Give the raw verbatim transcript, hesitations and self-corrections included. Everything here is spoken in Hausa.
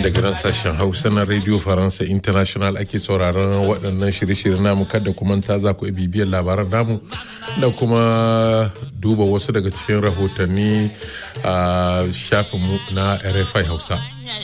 daga nan sashen Hausa na Radio Faransa International ake sauraron waɗannan shirye-shirye namu. Kada kuma ta za ku bibiyar labaran namu da kuma duba wasu daga cikin rahotanni a shafinmu na R F I Hausa.